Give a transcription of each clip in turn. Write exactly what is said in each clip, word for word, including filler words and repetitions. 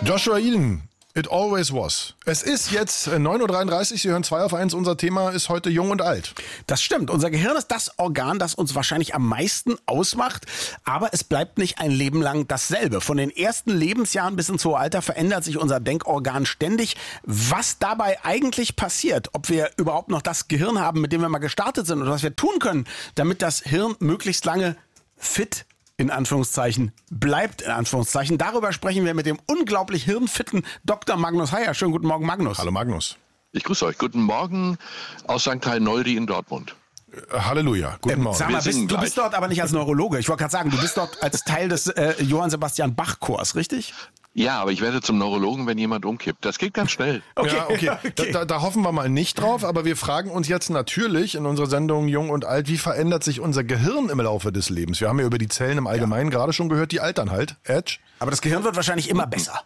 Joshua Eden, It Always Was. Es ist jetzt neun Uhr dreiunddreißig, Sie hören zwei auf eins. Unser Thema ist heute Jung und Alt. Das stimmt. Unser Gehirn ist das Organ, das uns wahrscheinlich am meisten ausmacht. Aber es bleibt nicht ein Leben lang dasselbe. Von den ersten Lebensjahren bis ins hohe Alter verändert sich unser Denkorgan ständig. Was dabei eigentlich passiert, ob wir überhaupt noch das Gehirn haben, mit dem wir mal gestartet sind, oder was wir tun können, damit das Hirn möglichst lange fit in Anführungszeichen, bleibt in Anführungszeichen. Darüber sprechen wir mit dem unglaublich hirnfitten Doktor Magnus Heyer. Schönen guten Morgen, Magnus. Hallo Magnus. Ich grüße euch. Guten Morgen aus Sankt Noldi in Dortmund. Äh, Halleluja. Guten ähm, Morgen. Sag mal, bist, du bist dort aber nicht als Neurologe. Ich wollte gerade sagen, du bist dort als Teil des äh, Johann Sebastian Bach Chors, richtig? Ja, aber ich werde zum Neurologen, wenn jemand umkippt. Das geht ganz schnell. Okay, ja, okay. okay. Da, da hoffen wir mal nicht drauf, aber wir fragen uns jetzt natürlich in unserer Sendung Jung und Alt, wie verändert sich unser Gehirn im Laufe des Lebens? Wir haben ja über die Zellen im Allgemeinen ja. gerade schon gehört, die altern halt. Edge. Aber das Gehirn wird wahrscheinlich immer besser.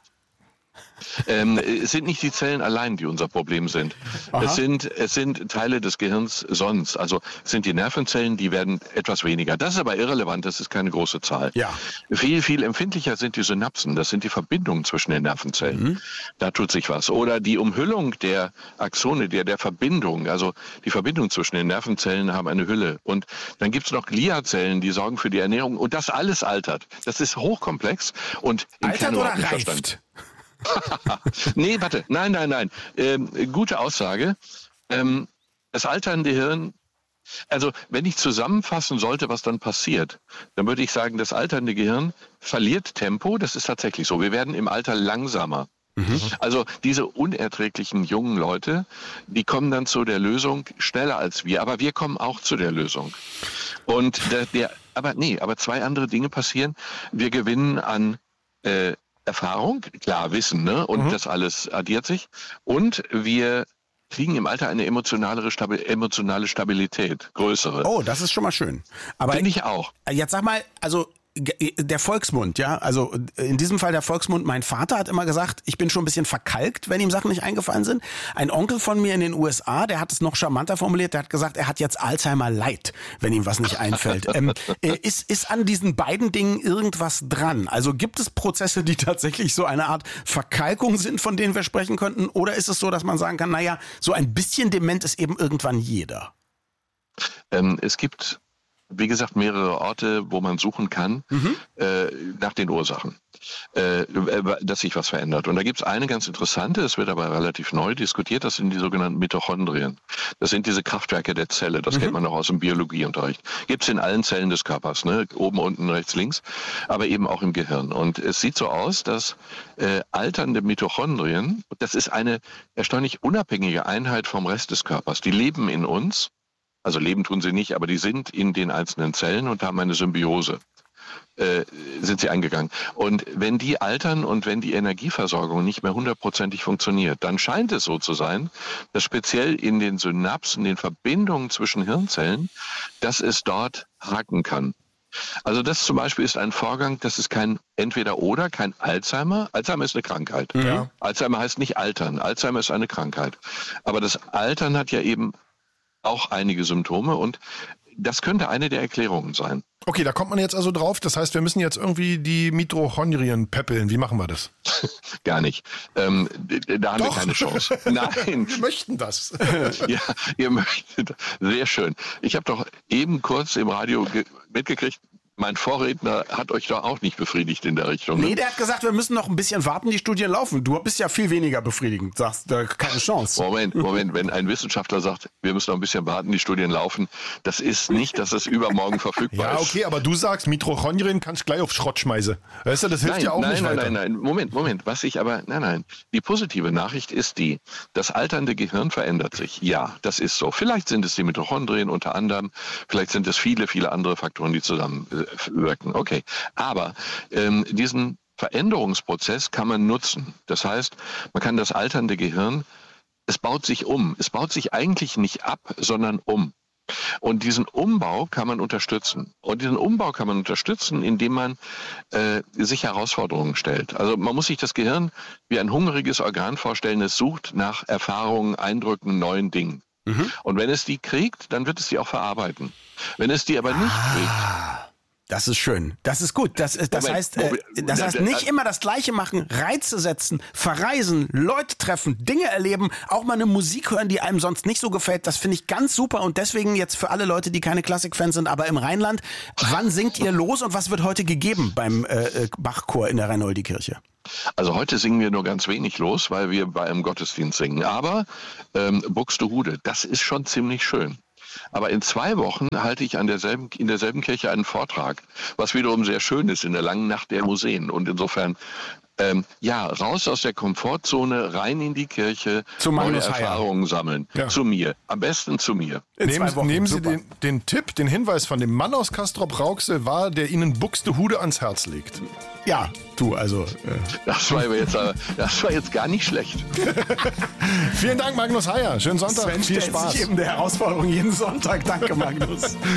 Ähm, es sind nicht die Zellen allein, die unser Problem sind. Es sind, es sind Teile des Gehirns sonst. Also es sind die Nervenzellen, die werden etwas weniger. Das ist aber irrelevant, das ist keine große Zahl. Ja. Viel, viel empfindlicher sind die Synapsen. Das sind die Verbindungen zwischen den Nervenzellen. Mhm. Da tut sich was. Oder die Umhüllung der Axone, der, der Verbindung. Also die Verbindung zwischen den Nervenzellen haben eine Hülle. Und dann gibt es noch Gliazellen, die sorgen für die Ernährung. Und das alles altert. Das ist hochkomplex. Und im altert Kern oder überhaupt nicht reift? verstanden. Nee, warte, nein, nein, nein. Ähm, gute Aussage. Ähm, das alternde Hirn, also wenn ich zusammenfassen sollte, was dann passiert, dann würde ich sagen, das alternde Gehirn verliert Tempo. Das ist tatsächlich so. Wir werden im Alter langsamer. Mhm. Also diese unerträglichen jungen Leute, die kommen dann zu der Lösung schneller als wir. Aber wir kommen auch zu der Lösung. Und der, der aber nee, aber zwei andere Dinge passieren. Wir gewinnen an äh, Erfahrung, klar, Wissen, ne? Und mhm. das alles addiert sich. Und wir kriegen im Alter eine emotionale, Stabi- emotionale Stabilität, größere. Oh, das ist schon mal schön. Aber finde ich auch. Jetzt sag mal, also der Volksmund, ja, also in diesem Fall der Volksmund, mein Vater hat immer gesagt, ich bin schon ein bisschen verkalkt, wenn ihm Sachen nicht eingefallen sind. Ein Onkel von mir in den U S A, der hat es noch charmanter formuliert, der hat gesagt, er hat jetzt Alzheimer Light, wenn ihm was nicht einfällt. ähm, ist, ist an diesen beiden Dingen irgendwas dran? Also gibt es Prozesse, die tatsächlich so eine Art Verkalkung sind, von denen wir sprechen könnten? Oder ist es so, dass man sagen kann, naja, so ein bisschen dement ist eben irgendwann jeder? Ähm, es gibt wie gesagt, mehrere Orte, wo man suchen kann mhm. äh, nach den Ursachen, äh, dass sich was verändert. Und da gibt es eine ganz interessante, es wird aber relativ neu diskutiert, das sind die sogenannten Mitochondrien. Das sind diese Kraftwerke der Zelle, das mhm. kennt man noch aus dem Biologieunterricht. Gibt es in allen Zellen des Körpers, ne? Oben, unten, rechts, links, aber eben auch im Gehirn. Und es sieht so aus, dass äh, alternde Mitochondrien, das ist eine erstaunlich unabhängige Einheit vom Rest des Körpers, die leben in uns. Also leben tun sie nicht, aber die sind in den einzelnen Zellen und haben eine Symbiose, äh, sind sie eingegangen. Und wenn die altern und wenn die Energieversorgung nicht mehr hundertprozentig funktioniert, dann scheint es so zu sein, dass speziell in den Synapsen, den Verbindungen zwischen Hirnzellen, dass es dort haken kann. Also das zum Beispiel ist ein Vorgang, das ist kein Entweder-Oder, kein Alzheimer. Alzheimer ist eine Krankheit. Ja. Alzheimer heißt nicht altern. Alzheimer ist eine Krankheit. Aber das Altern hat ja eben auch einige Symptome und das könnte eine der Erklärungen sein. Okay, da kommt man jetzt also drauf. Das heißt, wir müssen jetzt irgendwie die Mitochondrien peppeln. Wie machen wir das? Gar nicht. Ähm, da haben Doch. wir keine Chance. Nein. Wir möchten das. Ja, ihr möchtet. Sehr schön. Ich habe doch eben kurz im Radio ge- mitgekriegt, mein Vorredner hat euch doch auch nicht befriedigt in der Richtung. Nee, der hat gesagt, wir müssen noch ein bisschen warten, die Studien laufen. Du bist ja viel weniger befriedigend, sagst du, keine Chance. Moment, Moment, wenn ein Wissenschaftler sagt, wir müssen noch ein bisschen warten, die Studien laufen, das ist nicht, dass es übermorgen verfügbar ja, ist. Ja, okay, aber du sagst, Mitochondrien kannst gleich auf Schrott schmeißen. Weißt du, das hilft nein, ja auch nein, nicht nein, weiter. Nein, nein, nein, Moment, Moment, was ich aber, nein, nein, die positive Nachricht ist die, das alternde Gehirn verändert sich. Ja, das ist so. Vielleicht sind es die Mitochondrien unter anderem, vielleicht sind es viele, viele andere Faktoren, die zusammenwirken. Okay. Okay, aber ähm, diesen Veränderungsprozess kann man nutzen. Das heißt, man kann das alternde Gehirn, es baut sich um. Es baut sich eigentlich nicht ab, sondern um. Und diesen Umbau kann man unterstützen. Und diesen Umbau kann man unterstützen, indem man äh, sich Herausforderungen stellt. Also man muss sich das Gehirn wie ein hungriges Organ vorstellen, es sucht nach Erfahrungen, Eindrücken, neuen Dingen. Mhm. Und wenn es die kriegt, dann wird es die auch verarbeiten. Wenn es die aber nicht ah. kriegt, Das ist schön. Das ist gut. Das, das Moment, heißt, äh, das heißt nicht immer das Gleiche machen, Reize setzen, verreisen, Leute treffen, Dinge erleben, auch mal eine Musik hören, die einem sonst nicht so gefällt. Das finde ich ganz super und deswegen jetzt für alle Leute, die keine Klassikfans sind, aber im Rheinland, wann singt ihr los und was wird heute gegeben beim äh, Bachchor in der Reinoldi-Kirche? Also heute singen wir nur ganz wenig los, weil wir bei einem Gottesdienst singen. Aber ähm, Buxtehude, das ist schon ziemlich schön. Aber in zwei Wochen halte ich an derselben, in derselben Kirche einen Vortrag, was wiederum sehr schön ist in der langen Nacht der Museen. Und insofern, ähm, ja, raus aus der Komfortzone, rein in die Kirche, zu neue Magnus Erfahrungen Heyer. sammeln. Ja. Zu mir, am besten zu mir. Nehmen, nehmen Sie den, den Tipp, den Hinweis von dem Mann aus Castrop-Rauxel wahr, der Ihnen Buxtehude ans Herz legt. Ja, du, also. Äh. Das war jetzt, das war jetzt gar nicht schlecht. Vielen Dank, Magnus Heyer. Schönen Sonntag. Sven Viel stellt Spaß. sich eben der Herausforderung jeden Sonntag. Danke, Magnus.